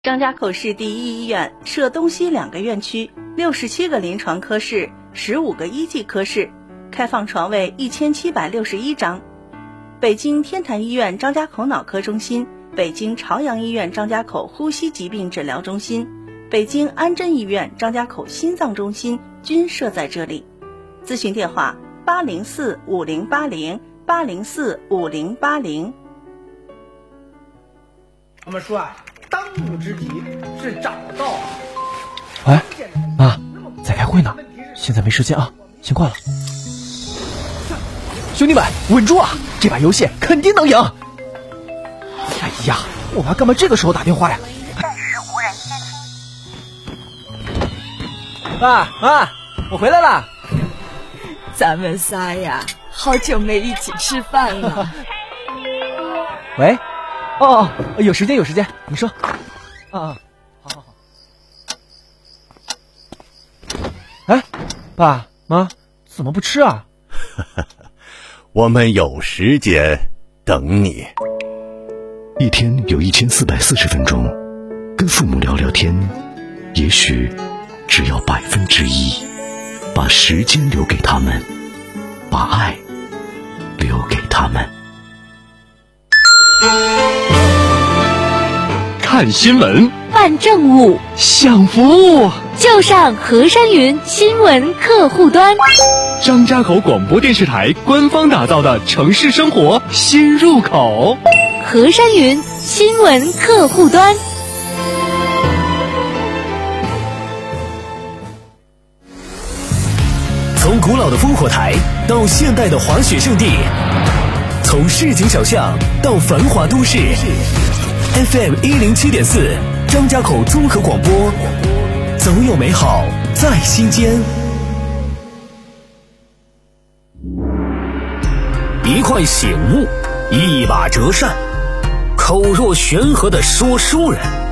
张家口市第一医院设东西2个院区，67个临床科室，15个一级科室，开放床位1761张。北京天坛医院张家口脑科中心、北京朝阳医院张家口呼吸疾病治疗中心、北京安贞医院张家口心脏中心均设在这里。咨询电话8045080，8045080。 我们说啊，当务之急是找到。 喂，妈，在开会呢，现在没时间啊，先挂了。兄弟们，稳住啊！这把游戏肯定能赢。哎呀，我妈干嘛这个时候打电话呀？ 暂时无人接听。 妈，我回来了。 咱们仨呀，好久没一起吃饭了。 喂，有时间，你说。好。哎，爸妈怎么不吃啊？ 我们有时间等你。 一天有1440分钟，跟父母聊聊天，也许只要1%。把时间留给他们，把爱留给他们。 看新闻， 办政务， 享服务， 就上和山云新闻客户端。 张家口广播电视台官方打造的城市生活新入口， 和山云新闻客户端。 从古老的烽火台到现代的滑雪胜地，从市井小巷到繁华都市， FM 107.4张家口综合广播，总有美好在心间。一块醒悟，一把折扇，口若悬河的说书人，